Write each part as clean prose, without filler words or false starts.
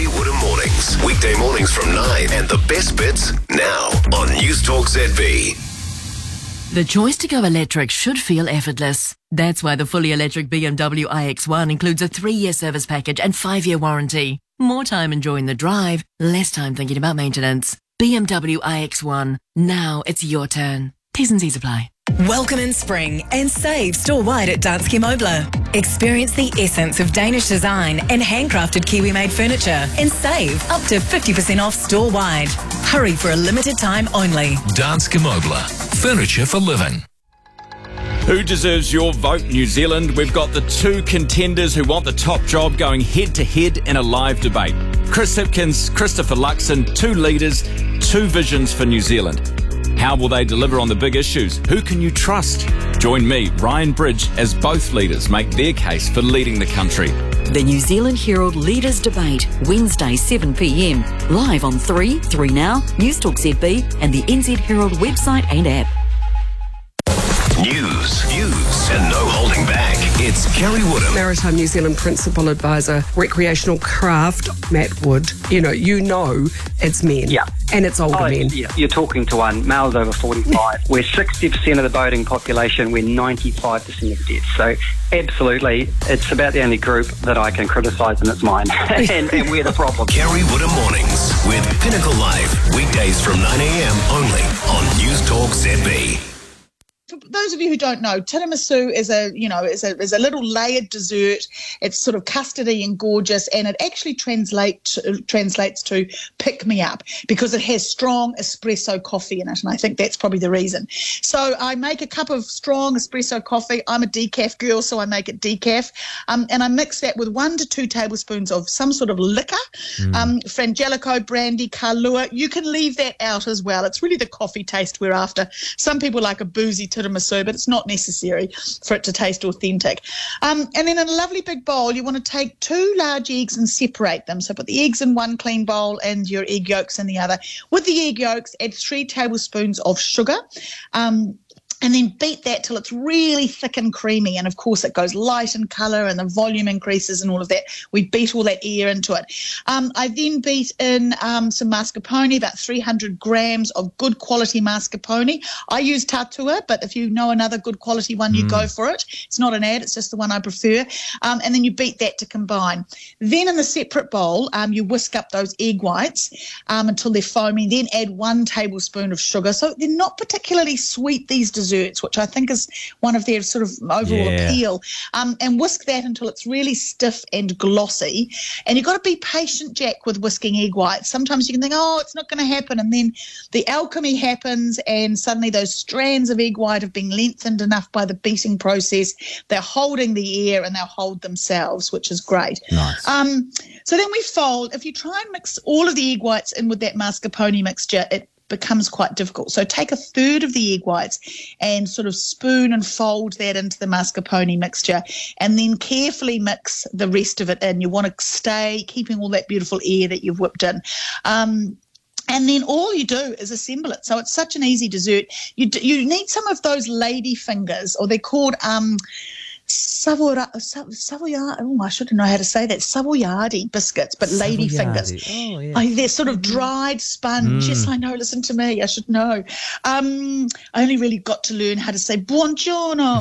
Kerry Woodham Mornings. Weekday mornings from 9 and the best bits now on News Talk ZB. The choice to go electric should feel effortless. That's why the fully electric BMW iX1 includes a 3-year service package and 5-year warranty. More time enjoying the drive, less time thinking about maintenance. BMW iX1. Now it's your turn. T's and C's apply. Welcome in spring and save store-wide at Danske Møbler. Experience the essence of Danish design and handcrafted Kiwi-made furniture and save up to 50% off store-wide. Hurry for a limited time only. Danske Møbler. Furniture for living. Who deserves your vote, New Zealand? We've got the two contenders who want the top job going head-to-head in a live debate. Chris Hipkins, Christopher Luxon, two leaders, two visions for New Zealand. How will they deliver on the big issues? Who can you trust? Join me, Ryan Bridge, as both leaders make their case for leading the country. The New Zealand Herald Leaders Debate, Wednesday 7pm, live on 3Now, News Talk ZB and the NZ Herald website and app. News, views, and no holding back. It's Kerry Woodham. Maritime New Zealand Principal Advisor, Recreational Craft, Matt Wood. You know it's men. Yeah. And it's older men. Yeah. You're talking to one, males over 45. We're 60% of the boating population. We're 95% of deaths. So absolutely, it's about the only group that I can criticise, and it's mine. and we're the problem. Kerry Woodham Mornings with Pinnacle Live. Weekdays from 9 a.m. only on News Talk ZB. For those of you who don't know, tiramisu is a little layered dessert. It's sort of custardy and gorgeous, and it actually translates to pick me up because it has strong espresso coffee in it, and I think that's probably the reason. So I make a cup of strong espresso coffee. I'm a decaf girl, so I make it decaf, and I mix that with 1 to 2 tablespoons of some sort of liquor, Frangelico, brandy, Kahlua. You can leave that out as well. It's really the coffee taste we're after. Some people like a boozy tiramisu, but it's not necessary for it to taste authentic. And then in a lovely big bowl, you want to take 2 large eggs and separate them. So put the eggs in one clean bowl and your egg yolks in the other. With the egg yolks, add 3 tablespoons of sugar. And then beat that till it's really thick and creamy. And, of course, it goes light in colour and the volume increases and all of that. We beat all that air into it. I then beat in some mascarpone, about 300 grams of good quality mascarpone. I use Tatua, but if you know another good quality one, you go for it. It's not an ad, it's just the one I prefer. And then you beat that to combine. Then in the separate bowl, you whisk up those egg whites until they're foamy. Then add 1 tablespoon of sugar. So they're not particularly sweet, these desserts, which I think is one of their sort of overall appeal, and whisk that until it's really stiff and glossy. And you've got to be patient, Jack, with whisking egg whites. Sometimes you can think, oh, it's not going to happen, and then the alchemy happens and suddenly those strands of egg white have been lengthened enough by the beating process. They're holding the air and they'll hold themselves, which is great. Nice. So then we fold. If you try and mix all of the egg whites in with that mascarpone mixture, it becomes quite difficult. So take 1/3 of the egg whites and sort of spoon and fold that into the mascarpone mixture, and then carefully mix the rest of it in. You want to stay keeping all that beautiful air that you've whipped in. And then all you do is assemble it. So it's such an easy dessert. You need some of those lady fingers, or they're called Savoyardi. Oh, I shouldn't know how to say that. Savoyardi biscuits, but lady fingers. Oh, yeah. They're sort of dried sponge. Yes, I know. Listen to me. I should know. I only really got to learn how to say buongiorno.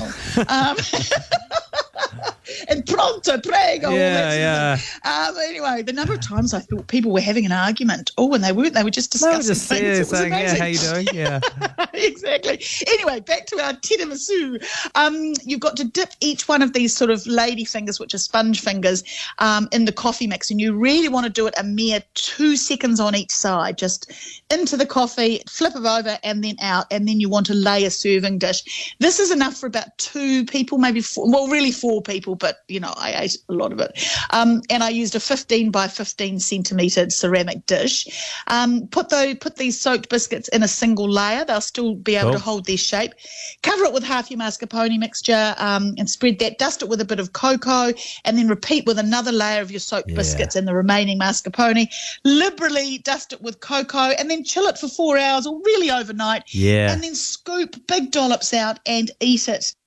And pronto, prego. Anyway, the number of times I thought people were having an argument. Oh, and they weren't. They were just discussing things. It was saying, amazing. how you doing? Yeah. Exactly. Anyway, back to our tiramisu. You've got to dip each one of these sort of lady fingers, which are sponge fingers, in the coffee mix. And you really want to do it a mere 2 seconds on each side, just into the coffee, flip it over and then out. And then you want to lay a serving dish. This is enough for about 2 people, maybe 4, well, really 4 people, but, I ate a lot of it. And I used a 15 by 15 centimetre ceramic dish. Put these soaked biscuits in a single layer. They'll still be able to hold their shape. Cover it with half your mascarpone mixture and spread that. Dust it with a bit of cocoa and then repeat with another layer of your soaked biscuits and the remaining mascarpone. Liberally dust it with cocoa and then chill it for 4 hours or really overnight. Yeah. And then scoop big dollops out and eat it.